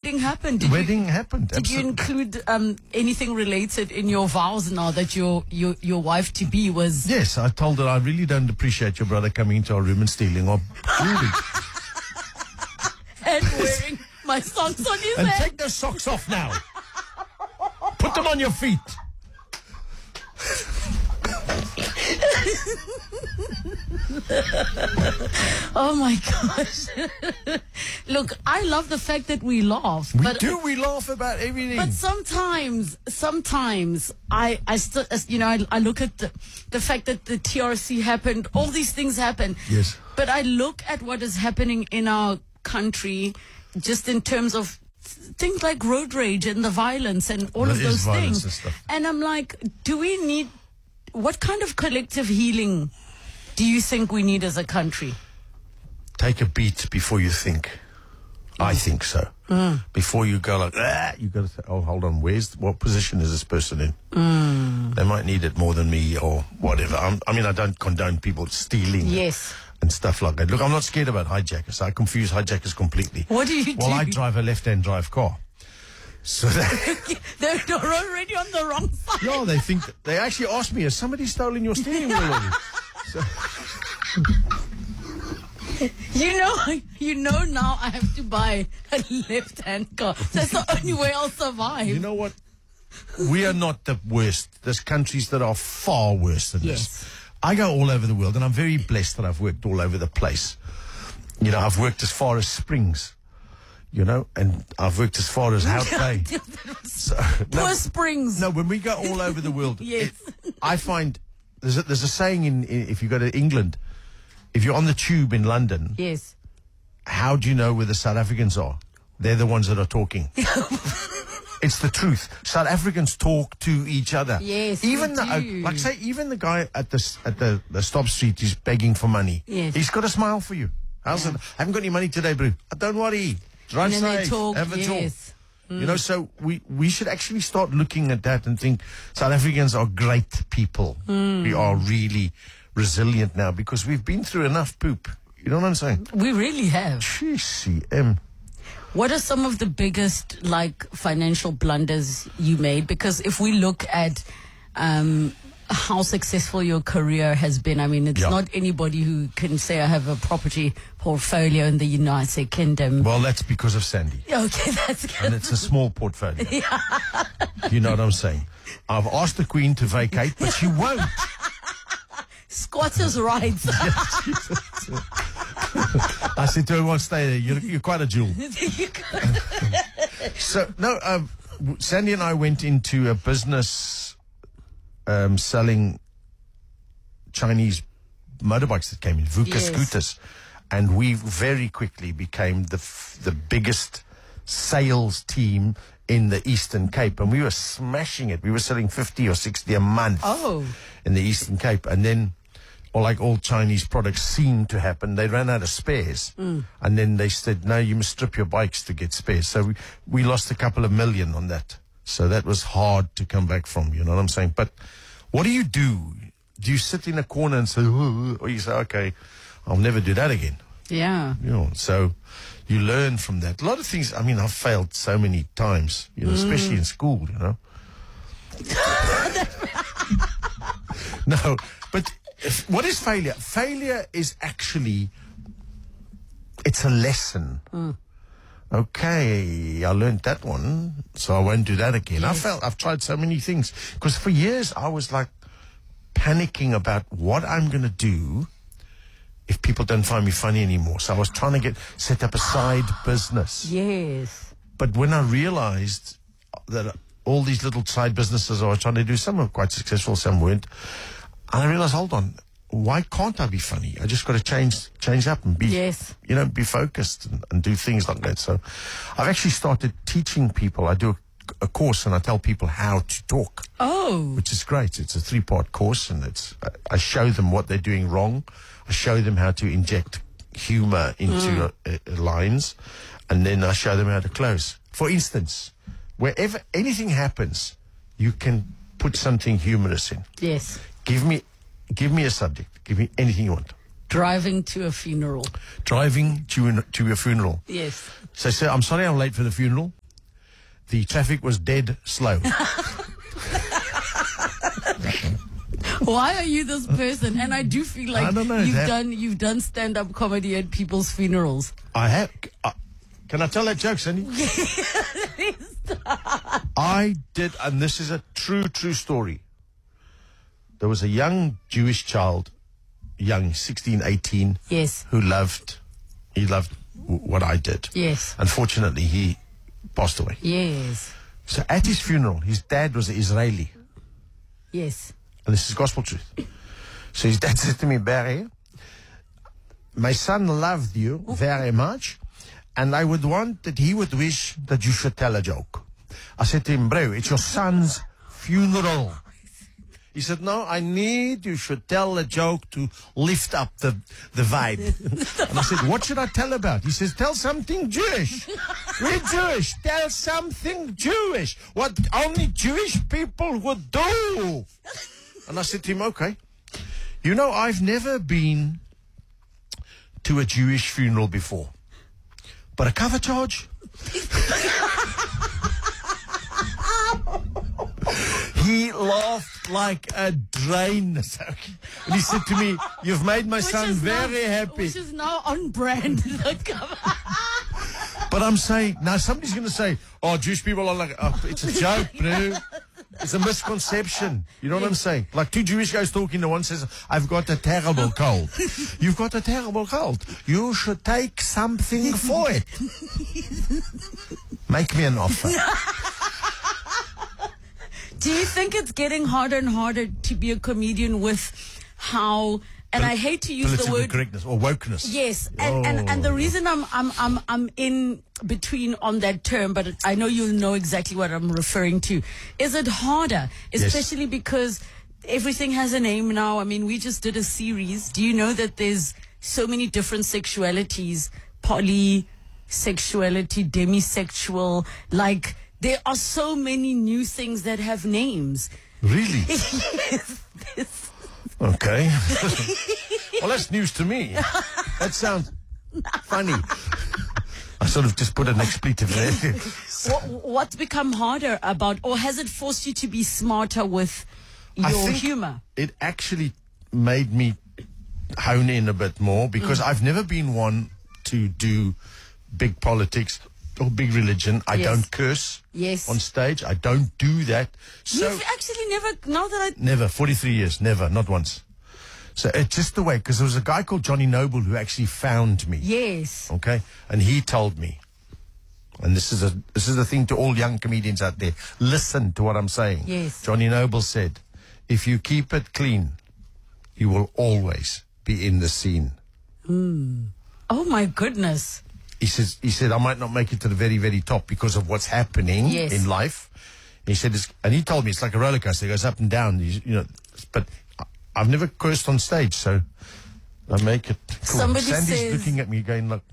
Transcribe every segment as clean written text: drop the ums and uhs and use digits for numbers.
wedding happened. Wedding happened. Did you include anything related in your vows now that your wife to be was? Yes, I told her I really don't appreciate your brother coming into our room and stealing our jewelry. And wearing my socks on his And head. take those socks off now. Put them on your feet. Oh my gosh. Look, I love the fact that we laugh. We laugh about everything. But sometimes I still, I look at the fact that the TRC happened, all these things happen. Yes. But I look at what is happening in our country just in terms of things like road rage and the violence and all of those things. And I'm like, what kind of collective healing do you think we need as a country? Take a beat before you think. I think so. Before you go like, you got to say, oh, hold on, what position is this person in? They might need it more than me or whatever. I don't condone people stealing. Yes. And stuff like that. Look, I'm not scared about hijackers. I confuse hijackers completely. What do you do? Well, I drive a left-hand drive car. So they're already on the wrong side. yeah, they actually asked me, has somebody stolen your steering wheel? So, You know now I have to buy a left-hand car. That's the only way I'll survive. you know what? We are not the worst. There's countries that are far worse than this. I go all over the world, and I'm very blessed that I've worked all over the place. I've worked as far as Springs, and I've worked as far as Hout Bay. Poor Springs. No, when we go all over the world, Yes. I find there's a saying if you go to England, if you're on the tube in London, Yes. how do you know where the South Africans are? They're the ones that are talking. It's the truth. South Africans talk to each other. Yes, even we do. even the guy at the stop street is begging for money. Yes. He's got a smile for you. How's it? I haven't got any money today, bro. Don't worry. Drive And then they safe. talk, Have a yes. talk. So we should actually start looking at that and think South Africans are great people. We are really resilient now because we've been through enough poop. You know what I'm saying? We really have. GCM. What are some of the biggest, financial blunders you made? Because if we look at how successful your career has been, it's not anybody who can say I have a property portfolio in the United Kingdom. Well, that's because of Sandy. Okay, that's good. And it's a small portfolio. You know what I'm saying? I've asked the Queen to vacate, but she won't. Squatters' rights. I said to her, "Won't stay there. You're quite a jewel." So, no, Sandy and I went into a business selling Chinese motorbikes that came in, VUCA scooters. And we very quickly became the biggest sales team in the Eastern Cape. And we were smashing it. We were selling 50 or 60 a month in the Eastern Cape. And then, like all Chinese products seem to happen, they ran out of spares. And then they said, no, you must strip your bikes to get spares. So we lost a couple of million on that. So that was hard to come back from, you know what I'm saying? But what do? Do you sit in a corner and say, or you say, okay, I'll never do that again? Yeah. So you learn from that. A lot of things, I've failed so many times, especially in school, No, but what is failure? Failure is actually, it's a lesson. Okay, I learned that one, so I won't do that again. Yes. I've tried so many things. Because for years I was panicking about what I'm going to do if people don't find me funny anymore. So I was trying to set up a side business. Yes. But when I realized that all these little side businesses I was trying to do, some were quite successful, some weren't. And I realized, hold on, why can't I be funny? I just got to change up and be, be focused and do things like that. So I've actually started teaching people. I do a course and I tell people how to talk. Oh. Which is great. It's a 3-part course and I show them what they're doing wrong. I show them how to inject humor into lines, and then I show them how to close. For instance, wherever anything happens, you can put something humorous in. Yes. Give me a subject. Give me anything you want. Driving to a funeral. Driving to a funeral. Yes. So, sir, I'm sorry I'm late for the funeral. the traffic was dead slow. Why are you this person? And I do feel like you've done stand-up comedy at people's funerals. I have. Can I tell that joke, Sandy? I did, and this is a true story. There was a young Jewish child, 16, 18, yes, who loved what I did. Yes. Unfortunately, he passed away. Yes. So at his funeral, his dad was Israeli. Yes. And this is gospel truth. So his dad said to me, Barry, my son loved you very much, and I would want that he would wish that you should tell a joke. I said to him, bro, it's your son's funeral. He said, no, you should tell a joke to lift up the vibe. And I said, what should I tell about? He says, tell something Jewish. We're Jewish. Tell something Jewish. What only Jewish people would do. And I said to him, okay. You know, I've never been to a Jewish funeral before. But a cover charge? He laughed like a drain. And he said to me, you've made my son very happy. Which is now on brand. But I'm saying, now somebody's going to say, oh, Jewish people are like, oh, it's a joke, bro. It's a misconception. You know what I'm saying? Like two Jewish guys talking, the one says, I've got a terrible cold. You've got a terrible cold. You should take something for it. Make me an offer. Do you think it's getting harder and harder to be a comedian with how, and I hate to use the word correctness or wokeness? Yes, and the reason I'm in between on that term, but I know you'll know exactly what I'm referring to. Is it harder, especially because everything has a name now? I mean, we just did a series. Do you know that there's so many different sexualities, polysexuality, demisexual, like. There are so many new things that have names. Really? Yes. Okay. Well, that's news to me. That sounds funny. I sort of just put an expletive there. What's become harder about, or has it forced you to be smarter with your humor? It actually made me hone in a bit more because I've never been one to do big politics or big religion. I don't curse on stage. I don't do that. So you've actually never, Never, 43 years, never, not once. So it's just the way, because there was a guy called Johnny Noble who actually found me. Yes. Okay? And he told me, and this is the thing to all young comedians out there, listen to what I'm saying. Yes. Johnny Noble said, if you keep it clean, you will always be in the scene. Oh my goodness. He said, I might not make it to the very, very top because of what's happening in life. He said, and he told me it's like a roller coaster. It goes up and down, but I've never cursed on stage, so I make it cool. Sandy's looking at me going like,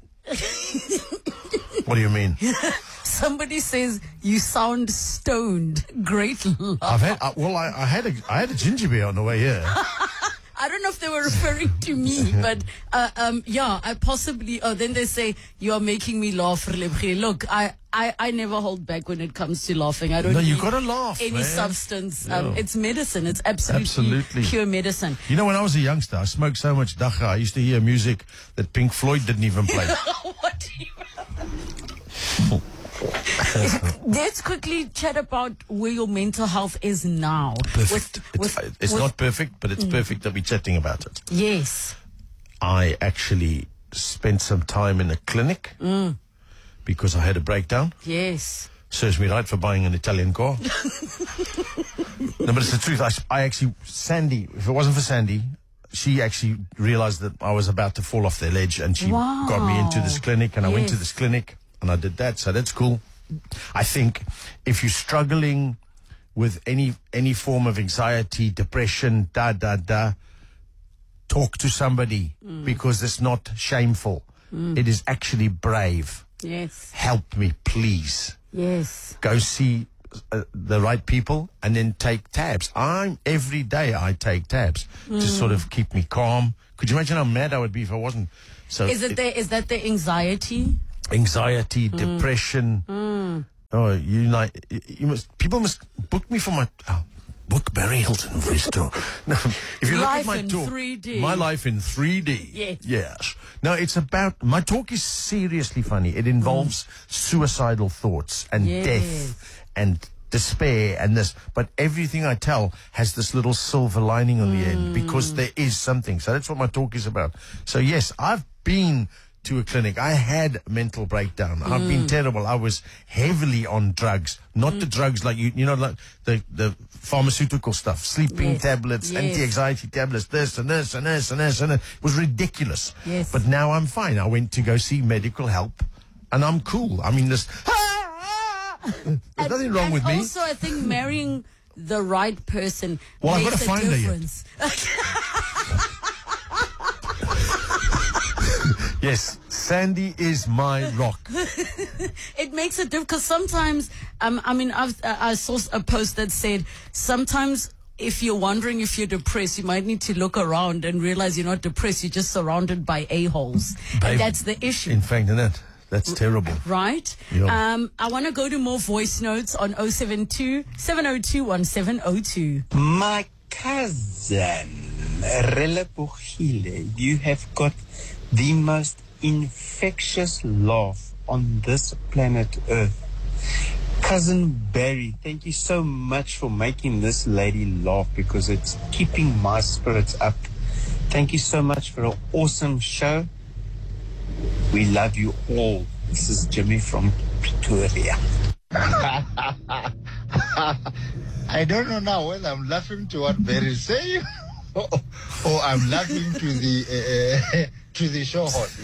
what do you mean? Somebody says you sound stoned. Great laugh. I had a ginger beer on the way here. I don't know if they were referring to me, but I possibly. Oh, then they say you are making me laugh. Look, I never hold back when it comes to laughing. I don't. No, you gotta laugh. Any substance. It's medicine. It's absolutely pure medicine. You know, when I was a youngster, I smoked so much dacha. I used to hear music that Pink Floyd didn't even play. What do you? Let's quickly chat about where your mental health is now. Perfect. It's not perfect, but it's perfect that we're chatting about it. Yes. I actually spent some time in a clinic because I had a breakdown. Yes. Serves me right for buying an Italian car. No, but it's the truth. I actually, Sandy, if it wasn't for Sandy, she actually realized that I was about to fall off the ledge, and she got me into this clinic, and I went to this clinic. And I did that, so that's cool. I think if you're struggling with any form of anxiety, depression, talk to somebody because it's not shameful. It is actually brave. Yes. Help me, please. Yes. Go see the right people and then take tabs. Every day I take tabs to sort of keep me calm. Could you imagine how mad I would be if I wasn't? So is that the anxiety? Anxiety, depression, Oh, people must book me for my, book Barry Hilton for his tour. No, if you look at my talk, 3D. My life in 3D. Yes. Yes. No, it's about, my talk is seriously funny. It involves suicidal thoughts and death and despair and this, but everything I tell has this little silver lining on the end because there is something. So that's what my talk is about. So yes, I've been to a clinic. I had a mental breakdown. I've been terrible. I was heavily on drugs, not the drugs like you know, like the pharmaceutical stuff, sleeping tablets, anti-anxiety tablets, this and this and this and this, and it was ridiculous. Yes. But now I'm fine. I went to go see medical help, and I'm cool. I mean, there's nothing wrong with me. Also, I think marrying the right person I've makes got to a find difference. her yet. Yes, Sandy is my rock. It makes a difference because sometimes, I saw a post that said sometimes if you're wondering if you're depressed, you might need to look around and realize you're not depressed. You're just surrounded by a-holes. And that's the issue. In fact, that's terrible. Right? Yeah. I want to go to more voice notes on 072-702-1702. My cousin, Relebohile, you have got the most infectious laugh on this planet Earth. Cousin Barry, thank you so much for making this lady laugh because it's keeping my spirits up. Thank you so much for an awesome show. We love you all. This is Jimmy from Pretoria. I don't know now whether I'm laughing to what Barry is saying or I'm laughing to the show host.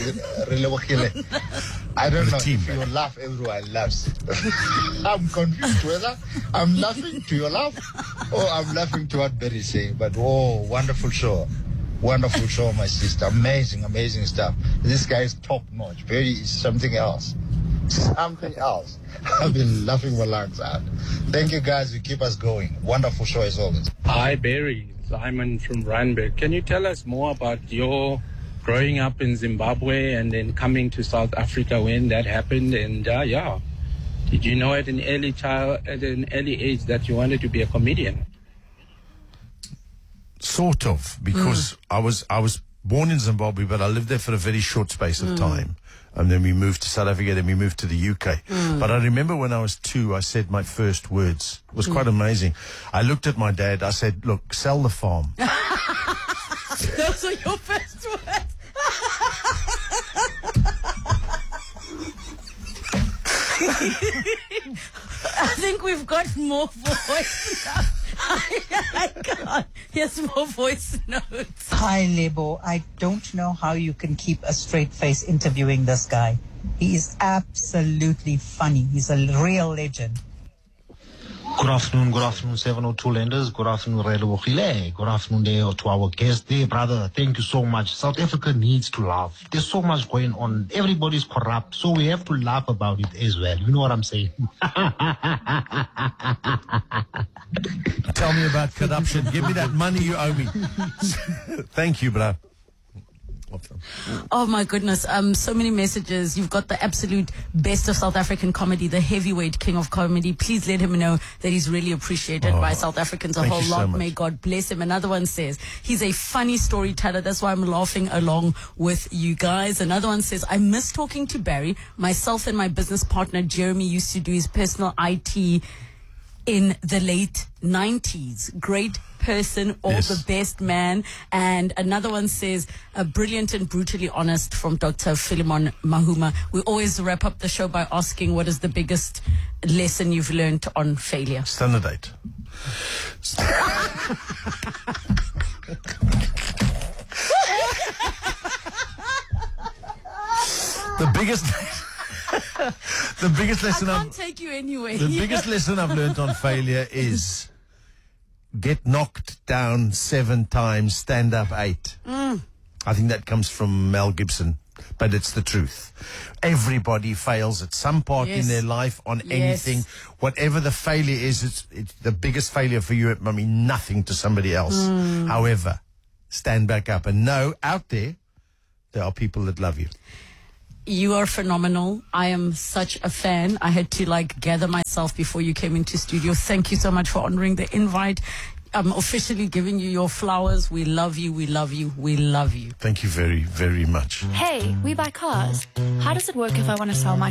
I don't know if you laugh, everyone laughs. I'm confused whether I'm laughing to your laugh or I'm laughing to what Barry is saying. But wonderful show. Wonderful show, my sister. Amazing, amazing stuff. This guy is top notch. Barry is something else. Something else. I've been laughing my lungs out. Thank you guys. You keep us going. Wonderful show as always. Hi, Barry. Simon from Randburg. Can you tell us more about your growing up in Zimbabwe and then coming to South Africa when that happened? And did you know at an early age that you wanted to be a comedian? Sort of, because I was born in Zimbabwe, but I lived there for a very short space of time. And then we moved to South Africa, then we moved to the UK. But I remember when I was 2, I said my first words. It was quite amazing. I looked at my dad, I said, look, sell the farm. Those are your first words. I think we've got more voice now. I can't. Here's more voice notes. Hi, Lebo. I don't know how you can keep a straight face interviewing this guy. He is absolutely funny. He's a real legend. Good afternoon, 702 Lenders. Good afternoon, Relebohile. Good afternoon there to our guest there, brother. Thank you so much. South Africa needs to laugh. There's so much going on. Everybody's corrupt, so we have to laugh about it as well. You know what I'm saying? Tell me about corruption. Give me that money you owe me. Thank you, bro. Oh my goodness, so many messages. You've got the absolute best of South African comedy, the heavyweight king of comedy. Please let him know that he's really appreciated by South Africans a whole lot. May God bless him. Another one says he's a funny storyteller. That's why I'm laughing along with you guys. Another one says, I miss talking to Barry. Myself and my business partner Jeremy used to do his personal IT in the late 90s. Great person, all the best man. And another one says, brilliant and brutally honest, from Dr. Philemon Mahuma. We always wrap up the show by asking, what is the biggest lesson you've learned on failure? Standard 8. The biggest lesson I can't take you anywhere. The biggest lesson I've learned on failure is get knocked down 7 times, stand up 8. I think that comes from Mel Gibson, but it's the truth. Everybody fails at some part in their life on anything. Whatever the failure is, it's the biggest failure for you. It might mean nothing to somebody else. However, stand back up and know out there are people that love you. You are phenomenal. I am such a fan. I had to gather myself before you came into studio. Thank you so much for honoring the invite. I'm officially giving you your flowers. We love you. We love you. We love you. Thank you very, very much. Hey, we buy cars. How does it work if I want to sell my